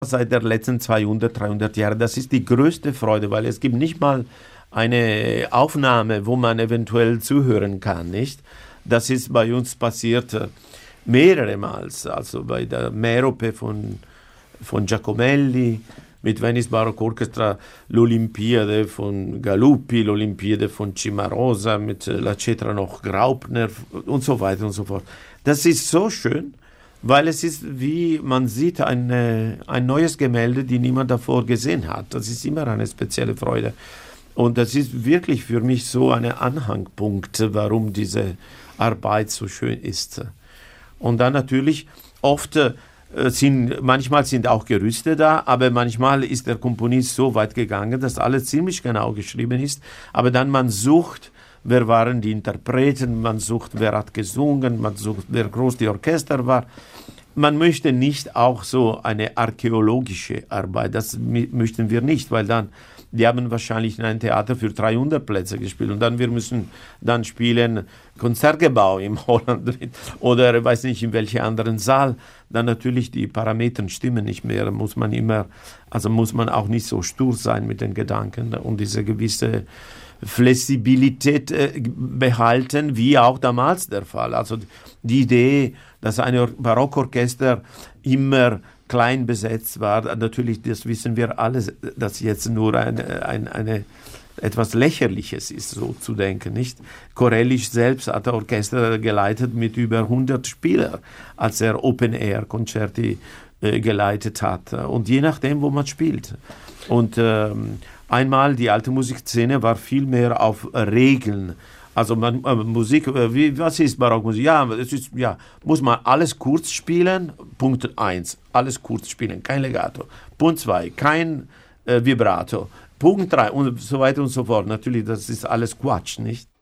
seit der letzten 200, 300 Jahre. Das ist die größte Freude, weil es gibt nicht mal eine Aufnahme, wo man eventuell zuhören kann, nicht? Das ist bei uns passiert mehrere Mal. Also bei der Merope von Giacomelli, mit Venice Baroque Orchestra, l'Olimpiade von Galuppi, l'Olimpiade von Cimarosa, mit La Cetra noch Graupner und so weiter und so fort. Das ist so schön, weil es ist, wie man sieht, ein neues Gemälde, die niemand davor gesehen hat. Das ist immer eine spezielle Freude. Und das ist wirklich für mich so ein Anhangpunkt, warum diese Arbeit so schön ist. Und dann natürlich oft manchmal sind auch Gerüste da, aber manchmal ist der Komponist so weit gegangen, dass alles ziemlich genau geschrieben ist. Aber dann man sucht, wer waren die Interpreten, man sucht, wer hat gesungen, man sucht, wer groß die Orchester war. Man möchte nicht auch so eine archäologische Arbeit, das möchten wir nicht, weil dann, die haben wahrscheinlich in einem Theater für 300 Plätze gespielt und dann wir müssen dann spielen Konzertgebouw im Holland oder weiß nicht in welchem anderen Saal. Dann natürlich die Parameter stimmen nicht mehr, muss man auch nicht so stur sein mit den Gedanken und diese gewisse Flexibilität behalten, wie auch damals der Fall. Also die Idee, dass ein Barockorchester immer klein besetzt war, natürlich, das wissen wir alle, dass jetzt nur eine etwas Lächerliches ist, so zu denken, nicht? Corellisch selbst hat ein Orchester geleitet mit über 100 Spielern, als er Open-Air-Konzerte geleitet hat. Und je nachdem, wo man spielt. Und einmal, die alte Musikszene war viel mehr auf Regeln. Also Musik, was ist Barockmusik? Muss man alles kurz spielen. Punkt 1, alles kurz spielen, kein Legato. Punkt 2, kein Vibrato. Punkt 3 und so weiter und so fort. Natürlich, das ist alles Quatsch, nicht?